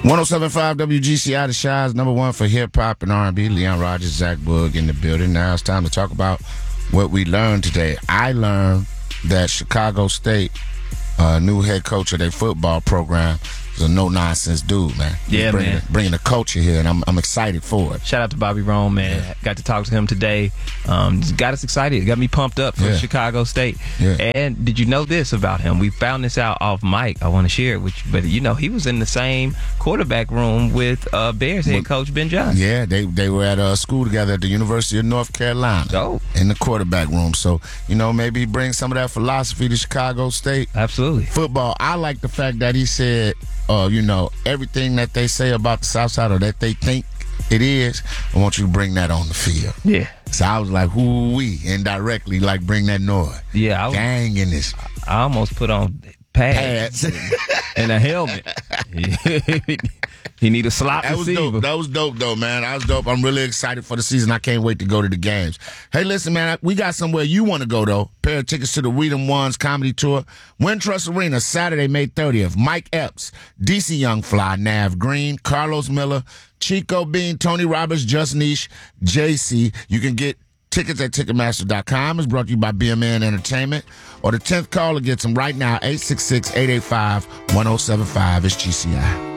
107.5 WGCI, the Shire's number one for hip-hop and R&B. Leon Rogers, Zach Boog in the building. Now it's time to talk about what we learned today. I learned that Chicago State, new head coach of their football program, is a no-nonsense dude, man. Yeah, man. Bringing the culture here, and I'm excited for it. Shout out to Bobby Rome, man. Yeah. Got to talk to him today. Got us excited. Got me pumped up for Chicago State. Yeah. And did you know this about him? We found this out off mic. I want to share it with you. But, he was in the same quarterback room with Bears head coach Ben Johnson. Yeah, they were at school together at the University of North Carolina in the quarterback room. So, maybe bring some of that philosophy to Chicago State. Absolutely. Football. I like the fact that he said, everything that they say about the South Side or that they think it is, I want you to bring that on the field. Yeah. So I was like, whoo-wee, indirectly, like, bring that noise. Yeah. Gang in this. I almost put on pads. And a helmet. He need a slot receiver. That was dope, though, man. That was dope. I'm really excited for the season. I can't wait to go to the games. Hey, listen, man, we got somewhere you want to go, though. Pair of tickets to the We Them Ones comedy tour. Wintrust Arena, Saturday, May 30th. Mike Epps, DC Young Fly, Nav Green, Carlos Miller, Chico Bean, Tony Roberts, Just Niche, JC. You can get tickets at Ticketmaster.com. It's brought to you by BMN Entertainment. Or the 10th caller gets them right now, 866-885-1075. It's GCI.